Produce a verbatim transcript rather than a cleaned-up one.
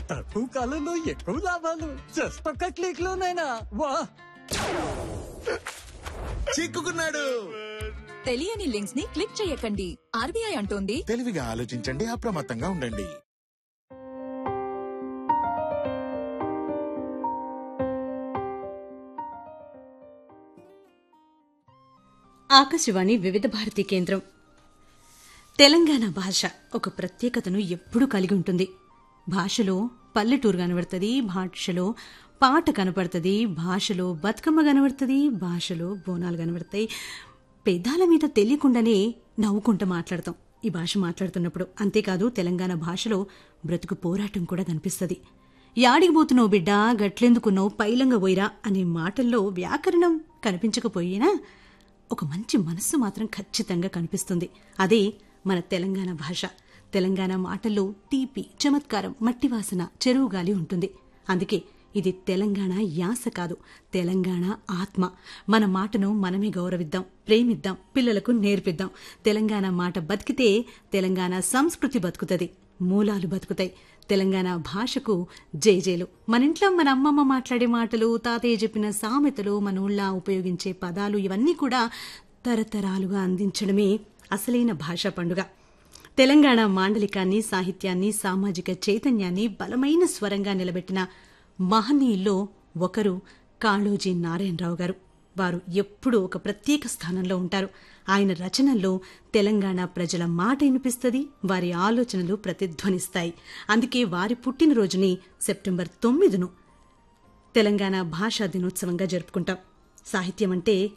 తక్కువ కాలంలో ఎక్కువ లాభాలు జస్ట్ ఒక్క క్లిక్ లోనైనా వా. చిక్కుకున్నాడు. తెలియని లింక్స్ ని క్లిక్ చేయకండి. ఆర్బీఐ అంటోంది తెలివిగా ఆలోచించండి, అప్రమత్తంగా ఉండండి. ఆకాశవాణి వివిధ భారతి కేంద్రం. తెలంగాణ భాష ఒక ప్రత్యేకతను ఎప్పుడూ కలిగి ఉంటుంది. భాషలో పల్లెటూరు కనబడుతుంది, భాషలో పాట కనపడుతుంది, భాషలో బతుకమ్మ కనబడుతుంది, భాషలో బోనాలు కనబడతాయి. పెదాల మీద తెలియకుండానే నవ్వుకుంటూ మాట్లాడతాం ఈ భాష మాట్లాడుతున్నప్పుడు. అంతేకాదు తెలంగాణ భాషలో బ్రతుకు పోరాటం కూడా కనిపిస్తుంది. యాడికి పోతున్నావు బిడ్డ, గట్లెందుకున్నావు, పైలంగా పోయిరా అనే మాటల్లో వ్యాకరణం కనిపించకపోయినా ఒక మంచి మనస్సు మాత్రం ఖచ్చితంగా కనిపిస్తుంది. అదే మన తెలంగాణ భాష. తెలంగాణ మాటల్లో తీపి, చమత్కారం, మట్టి వాసన, చెరువు గాలి ఉంటుంది. అందుకే ఇది తెలంగాణ యాస కాదు, తెలంగాణ ఆత్మ. మన మాటను మనమే గౌరవిద్దాం, ప్రేమిద్దాం, పిల్లలకు నేర్పిద్దాం. తెలంగాణ మాట బతికితే తెలంగాణ సంస్కృతి బతుకుతుంది, మూలాలు బతుకుతాయి. తెలంగాణ భాషకు జేజేలు. మన ఇంట్లో మన అమ్మమ్మ మాట్లాడే మాటలు, తాతయ్య చెప్పిన సామెతలు, మన ఊళ్ళ ఉపయోగించే పదాలు ఇవన్నీ కూడా తరతరాలుగా అందించడమే అసలైన భాషా పండుగ. తెలంగాణ మాండలికాన్ని, సాహిత్యాన్ని, సామాజిక చైతన్యాన్ని బలమైన స్వరంగా నిలబెట్టిన మహనీయుల్లో ఒకరు కాళోజీ నారాయణరావు గారు. వారు ఎప్పుడూ ఒక ప్రత్యేక స్థానంలో ఉంటారు. ఆయన రచనల్లో తెలంగాణ ప్రజల మాట వినిపిస్తుంది, వారి ఆలోచనలు ప్రతిధ్వనిస్తాయి. అందుకే వారి పుట్టినరోజుని సెప్టెంబర్ తొమ్మిదిను తెలంగాణ భాషా దినోత్సవంగా జరుపుకుంటాం. సాహిత్యం అంటే